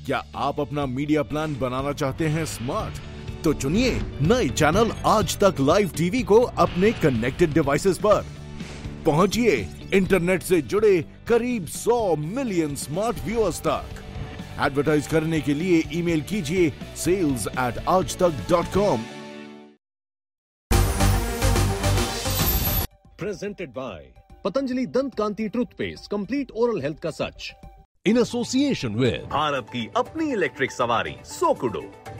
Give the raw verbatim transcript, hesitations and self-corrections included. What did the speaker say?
क्या आप अपना मीडिया प्लान बनाना चाहते हैं स्मार्ट? तो चुनिए नए चैनल आज तक लाइव टीवी को अपने कनेक्टेड डिवाइसेस पर। पहुंचिए इंटरनेट से जुड़े करीब सौ मिलियन स्मार्ट व्यूअर्स तक। एडवर्टाइज करने के लिए ईमेल कीजिए सेल्स एट आज तक dot com. Presented by Patanjali Dant Kanti Toothpaste, complete oral health का सच। In association with भारत की अपनी इलेक्ट्रिक सवारी सोकुडो।